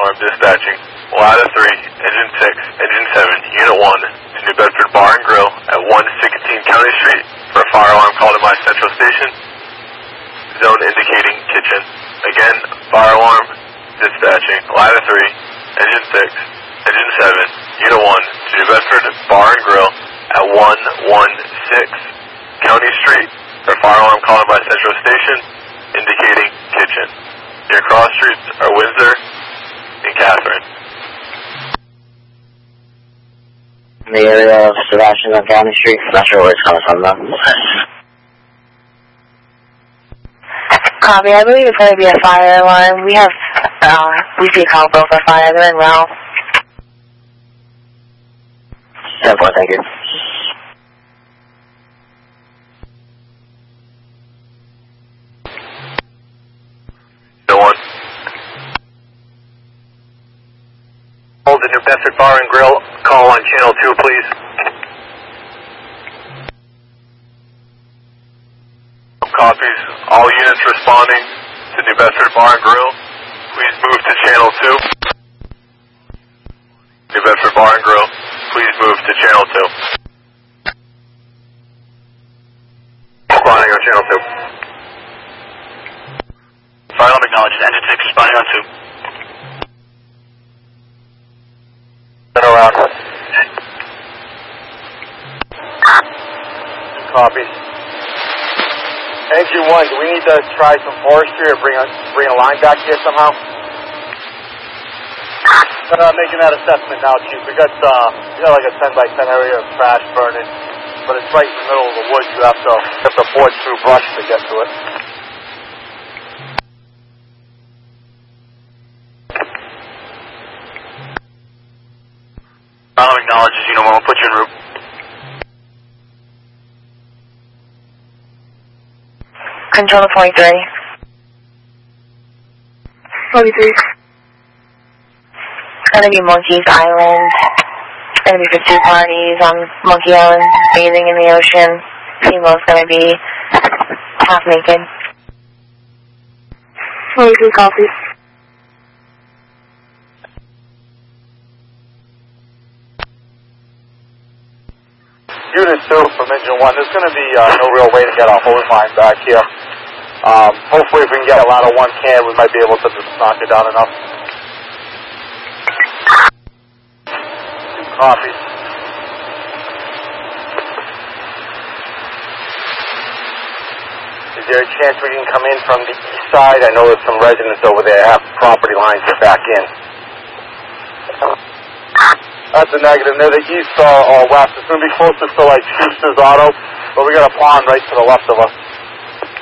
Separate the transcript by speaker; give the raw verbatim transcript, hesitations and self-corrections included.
Speaker 1: Alarm dispatching. Ladder three, Engine six, Engine seven, Unit one to New Bedford Bar and Grill at one sixteen County Street for a fire alarm called to my central station. Zone indicating kitchen. Again, fire alarm dispatching. Ladder three, Engine six, Engine seven, Unit one to New Bedford Bar and Grill at one sixteen County Street for a fire alarm called to my central station indicating kitchen. Your cross streets are Windsor and Catherine.
Speaker 2: In the area of Sebastian on County Street, not sure where it's coming from though.
Speaker 3: Copy, I believe it's going to be a fire alarm. We have, um, we see a call bill for fire. They're in well.
Speaker 2: ten four, thank you.
Speaker 1: No one.
Speaker 4: Hold the New Bedford Bar and Grill. Call on channel two, please.
Speaker 1: Copies. All units responding to New Bedford Bar and Grill, please move to channel two. New Bedford Bar and Grill, please move to channel two.
Speaker 4: Responding on channel two.
Speaker 1: Fire alarm acknowledged. Engine six responding on two.
Speaker 4: Turn around. Copy. Engine one, do we need to try some forestry or bring a, bring a line back here somehow? Uh, making that assessment now, Chief. We got, uh, we got like a ten by ten area of trash burning, but it's right in the middle of the woods. You have to, you have to forge through brush to get to it.
Speaker 1: Fire alarm acknowledges. You know what? We'll put you en route.
Speaker 3: Control to forty-three. forty-three. It's going to be Monkey's Island. It's going to be for two parties on Monkey Island, bathing in the ocean. Female's going to be half naked. forty-three copies.
Speaker 4: Unit two from engine one, there's going to be uh, no real way to get our hose line back here. Um, hopefully if we can get a lot of one can, we might be able to just knock it down enough. Copy. Is there a chance we can come in from the east side? I know there's some residents over there have property lines to back in. That's a negative. Near the east or, or west. It's going to be closest to like Schuster's Auto, but we got a pond right to the left of us.